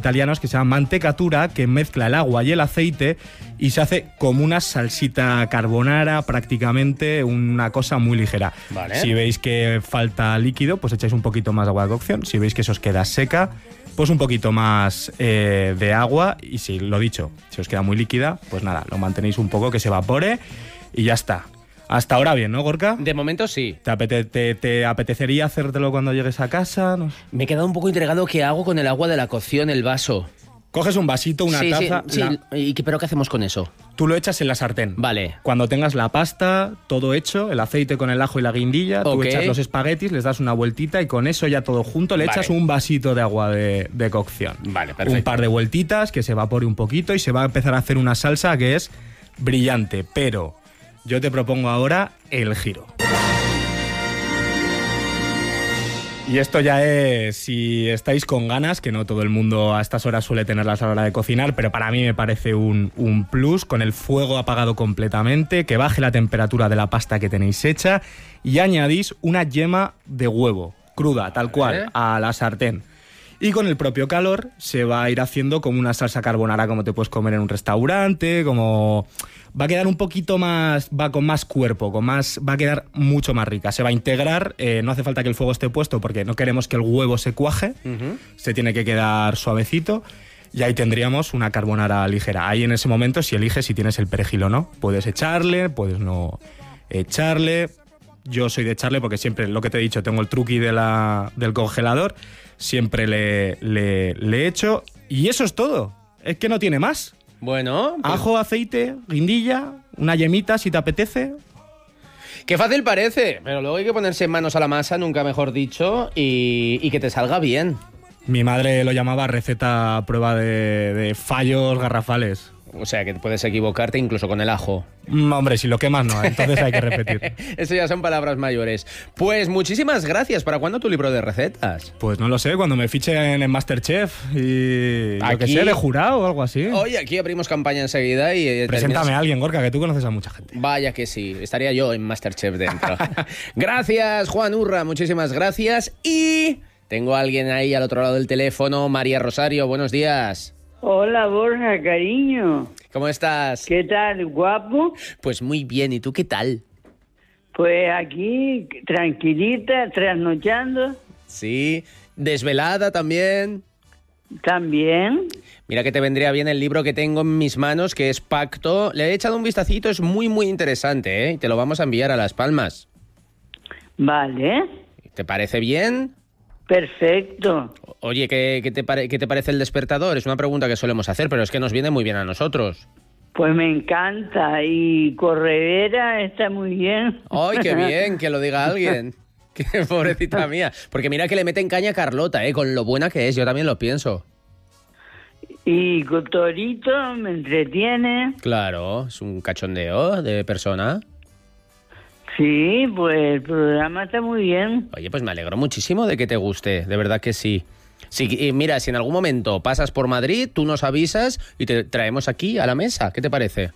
italianos que se llama mantecatura, que mezcla el agua y el aceite y se hace como una salsita carbonara, prácticamente una cosa muy ligera. Vale. Si veis que falta líquido, pues echáis un poquito más de agua de cocción. Si veis que se os queda seca, pues un poquito más de agua. Y si, lo dicho, si os queda muy líquida, pues nada, lo mantenéis un poco que se evapore y ya está. Hasta ahora bien, ¿no, Gorka? De momento sí. ¿Te apetecería hacértelo cuando llegues a casa? No. Me he quedado un poco intrigado qué hago con el agua de la cocción, el vaso. Coges un vasito, una taza... Sí. ¿Pero qué hacemos con eso? Tú lo echas en la sartén. Vale. Cuando tengas la pasta, todo hecho, el aceite con el ajo y la guindilla, tú echas los espaguetis, les das una vueltita y con eso ya todo junto le echas un vasito de agua de cocción. Vale, perfecto. Un par de vueltitas, que se evapore un poquito y se va a empezar a hacer una salsa que es brillante, pero... Yo te propongo ahora el giro. Y esto ya es, si estáis con ganas, que no todo el mundo a estas horas suele tenerlas a la hora de cocinar, pero para mí me parece un plus, con el fuego apagado completamente, que baje la temperatura de la pasta que tenéis hecha y añadís una yema de huevo, cruda, tal cual, a la sartén. Y con el propio calor se va a ir haciendo como una salsa carbonara como te puedes comer en un restaurante, como... Va a quedar un poquito más, va con más cuerpo, va a quedar mucho más rica. Se va a integrar, no hace falta que el fuego esté puesto porque no queremos que el huevo se cuaje, se tiene que quedar suavecito y ahí tendríamos una carbonara ligera. Ahí en ese momento, si eliges si tienes el perejil o no, puedes echarle, puedes no echarle. Yo soy de echarle porque siempre, lo que te he dicho, tengo el truqui del congelador, siempre le echo y eso es todo, es que no tiene más. Bueno... Pues... Ajo, aceite, guindilla, una yemita si te apetece. Qué fácil parece, pero luego hay que ponerse manos a la masa, nunca mejor dicho, y que te salga bien. Mi madre lo llamaba receta a prueba de fallos garrafales. O sea, que puedes equivocarte incluso con el ajo. Hombre, si lo quemas no, entonces hay que repetir. Eso ya son palabras mayores. Pues muchísimas gracias. ¿Para cuándo tu libro de recetas? Pues no lo sé, cuando me fichen en MasterChef y aquí, lo que sé, de jurado o algo así. Oye, aquí abrimos campaña enseguida y... Preséntame a alguien, Gorka, que tú conoces a mucha gente. Vaya que sí, estaría yo en MasterChef dentro. Gracias, Juan Urra, muchísimas gracias. Y tengo a alguien ahí al otro lado del teléfono, María Rosario, buenos días. Hola, Borja, cariño. ¿Cómo estás? ¿Qué tal, guapo? Pues muy bien, ¿y tú qué tal? Pues aquí, tranquilita, trasnochando. Sí, desvelada también. También. Mira que te vendría bien el libro que tengo en mis manos, que es Pacto. Le he echado un vistacito, es muy, muy interesante, ¿eh? Y te lo vamos a enviar a Las Palmas. Vale. ¿Te parece bien? Perfecto. Oye, ¿qué te parece El Despertador? Es una pregunta que solemos hacer, pero es que nos viene muy bien a nosotros. Pues me encanta. Y Corredera está muy bien. ¡Ay, qué bien! Que lo diga alguien. ¡Qué pobrecita mía! Porque mira que le meten caña a Carlota, con lo buena que es. Yo también lo pienso. Y con Torito me entretiene. Claro, es un cachondeo de persona. Sí, pues el programa está muy bien. Oye, pues me alegro muchísimo de que te guste, de verdad que sí. Sí, mira, si en algún momento pasas por Madrid, tú nos avisas y te traemos aquí a la mesa. ¿Qué te parece?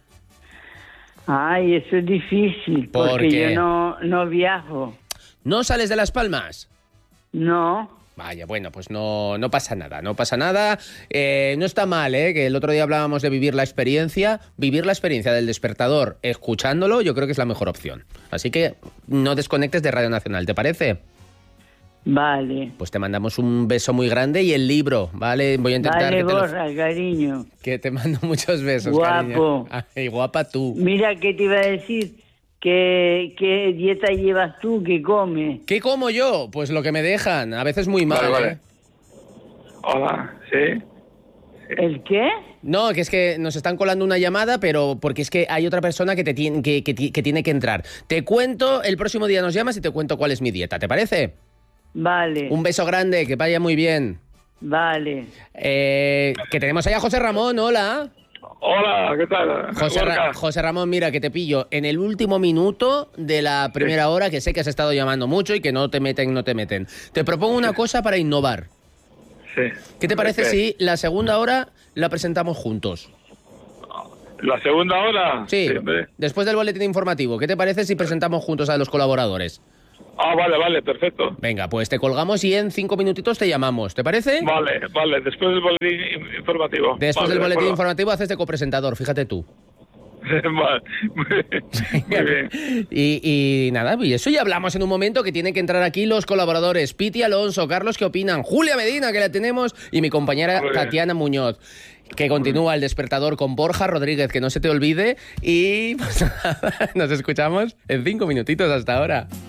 Ay, eso es difícil, porque yo no viajo. ¿No sales de Las Palmas? No. Vaya, bueno, pues no pasa nada, no pasa nada. No está mal, que el otro día hablábamos de vivir la experiencia. Vivir la experiencia del Despertador escuchándolo, yo creo que es la mejor opción. Así que no desconectes de Radio Nacional, ¿te parece? Vale. Pues te mandamos un beso muy grande y el libro, ¿vale? Voy a intentar vale, que te Borja, cariño. Que te mando muchos besos, guapo. Cariño. Ay, guapa tú. Mira, ¿qué te iba a decir? ¿Qué dieta llevas tú? ¿Qué comes? ¿Qué como yo? Pues lo que me dejan, a veces muy mal. Vale. Hola, ¿sí? ¿El qué? No, que es que nos están colando una llamada, pero porque es que hay otra persona que tiene que entrar. Te cuento, el próximo día nos llamas y te cuento cuál es mi dieta, ¿te parece? Vale. Un beso grande, que vaya muy bien. Vale. Que tenemos ahí a José Ramón, hola. Hola, ¿qué tal? José Ramón, mira, que te pillo en el último minuto de la primera hora, que sé que has estado llamando mucho y que no te meten. Te propongo una cosa para innovar. Sí. ¿Qué te parece si la segunda hora la presentamos juntos? ¿La segunda hora? Sí, después del boletín informativo. ¿Qué te parece si presentamos juntos a los colaboradores? Ah, vale, perfecto. Venga, pues te colgamos y en 5 minutitos te llamamos, ¿te parece? Vale, después del boletín informativo. Después Vale, del boletín de acuerdo. informativo haces de copresentador, fíjate tú. Vale, muy bien. Y nada, y eso ya hablamos en un momento, que tienen que entrar aquí los colaboradores. Piti Alonso, Carlos, ¿qué opinan? Julia Medina, que la tenemos, y mi compañera Muy bien. Tatiana Muñoz. Que continúa el despertador con Borja Rodríguez, que no se te olvide. Y pues nada, nos escuchamos en 5 minutitos hasta ahora.